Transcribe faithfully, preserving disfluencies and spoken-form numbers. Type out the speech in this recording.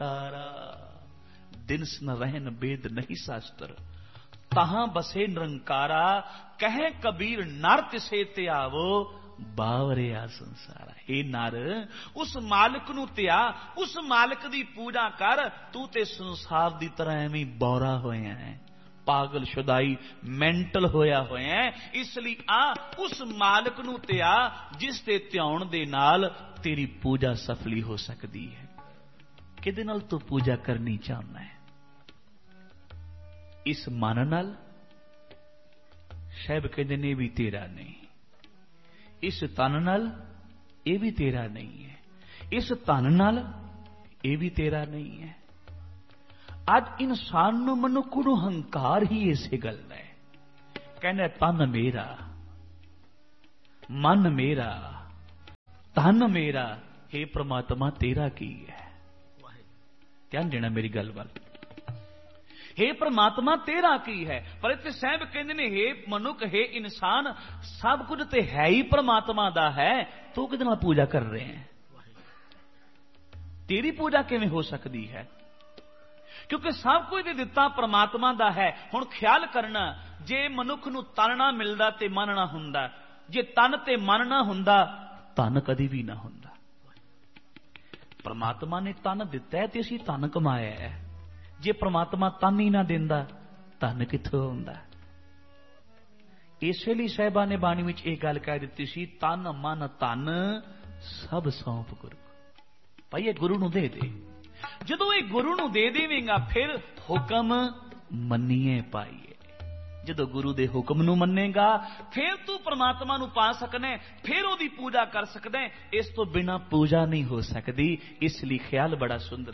संसारा, दिनस न रहन बेद नहीं शास्त्र, तहां बसे निरंकारा, कहे कबीर नर तिसे त्यावो, बावरिया संसारा। हे नर, उस मालिक नू त्या, उस मालिक दी पूजा कर, तू ते संसार दी तरह एवें बौरा होया है, पागल शुदाई मैंटल होया होया है। इसलिए आ उस मालिक नू त्या जिस ते ध्यान दे नाल तेरी पूजा सफली हो सकती है। किदे नाल तू पूजा करनी चाहना है? इस मन नाल? साहब कहते ने भी तेरा नहीं। इस तन नाल? ये भी तेरा नहीं है। इस तन नाल? ये भी तेरा नहीं है। अज इंसान नू मनुख नू हंकार ही इसे गल है। कहना तन मेरा, मन मेरा, तन मेरा, हे परमात्मा तेरा की है? ध्यान देना मेरी गल वाल। हे परमात्मा तेरा की है? पर इत्थे साहब कहंदे ने हे मनुख, हे इंसान, सब कुछ ते है ही परमात्मा दा है, तू किहदे नाल पूजा कर रहे हैं? तेरी पूजा किवें हो सकती है? क्योंकि सब कुछ दे दिता परमात्मा दा है। हुण ख्याल करना, जे मनुख नू तन ना मिलदा ते मन ना हुंदा, जे तन ते मन ना हुंदा तन कदी भी ना हुंदा। परमात्मा ने तन दिता है ते असीं तन कमाया है। जे परमात्मा तन ही ना दिंदा तन कित्थों हुंदा? इसलिए साहिबा ने बाणी विच इह गल कह दित्ती सी, तन मन धन सब सौंप गुरु। भाई ये गुरु नू दे दे। जदों ये गुरु नू दे देवेंगा फिर हुक्म मन्नीए पाईए। जदों गुरु दे हुक्म नू मन्नेगा फिर तू परमात्मा नू पा सकना, फिर ओदी पूजा कर सकदा। इस तो बिना पूजा नहीं हो सकती। इसलिए ख्याल बड़ा सुंदर